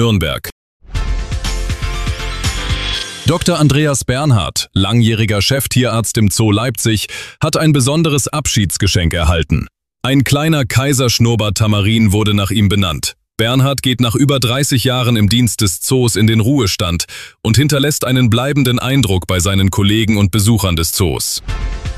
Nürnberg. Dr. Andreas Bernhard, langjähriger Cheftierarzt im Zoo Leipzig, hat ein besonderes Abschiedsgeschenk erhalten. Ein kleiner Kaiserschnurrbart-Tamarin wurde nach ihm benannt. Bernhard geht nach über 30 Jahren im Dienst des Zoos in den Ruhestand und hinterlässt einen bleibenden Eindruck bei seinen Kollegen und Besuchern des Zoos.